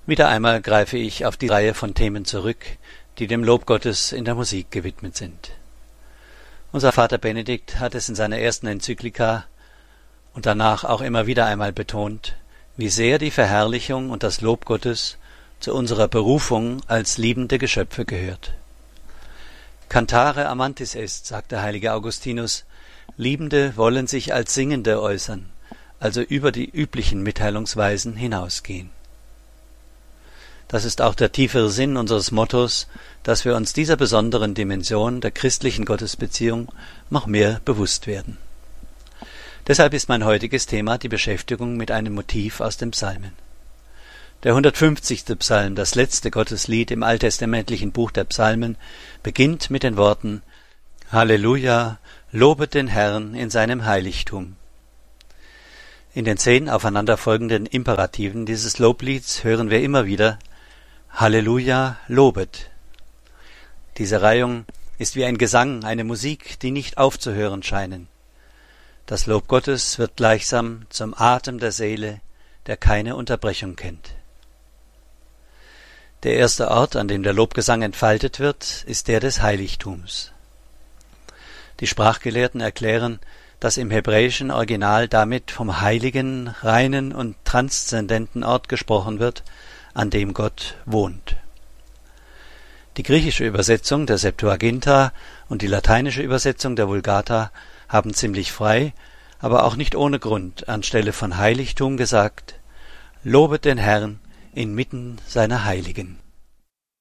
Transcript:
Wieder einmal greife ich auf die Reihe von Themen zurück, die dem Lob Gottes in der Musik gewidmet sind. Unser Vater Benedikt hat es in seiner ersten Enzyklika und danach auch immer wieder einmal betont, wie sehr die Verherrlichung und das Lob Gottes zu unserer Berufung als liebende Geschöpfe gehört. Cantare amantis est, sagt der heilige Augustinus, Liebende wollen sich als Singende äußern, also über die üblichen Mitteilungsweisen hinausgehen. Das ist auch der tiefere Sinn unseres Mottos, dass wir uns dieser besonderen Dimension der christlichen Gottesbeziehung noch mehr bewusst werden. Deshalb ist mein heutiges Thema die Beschäftigung mit einem Motiv aus den Psalmen. Der 150. Psalm, das letzte Gotteslied im alttestamentlichen Buch der Psalmen, beginnt mit den Worten Halleluja, lobet den Herrn in seinem Heiligtum. In den 10 aufeinanderfolgenden Imperativen dieses Loblieds hören wir immer wieder Halleluja, lobet. Diese Reihung ist wie ein Gesang, eine Musik, die nicht aufzuhören scheinen. Das Lob Gottes wird gleichsam zum Atem der Seele, der keine Unterbrechung kennt. Der erste Ort, an dem der Lobgesang entfaltet wird, ist der des Heiligtums. Die Sprachgelehrten erklären, dass im hebräischen Original damit vom heiligen, reinen und transzendenten Ort gesprochen wird, an dem Gott wohnt. Die griechische Übersetzung der Septuaginta und die lateinische Übersetzung der Vulgata haben ziemlich frei, aber auch nicht ohne Grund anstelle von Heiligtum gesagt, lobet den Herrn inmitten seiner Heiligen.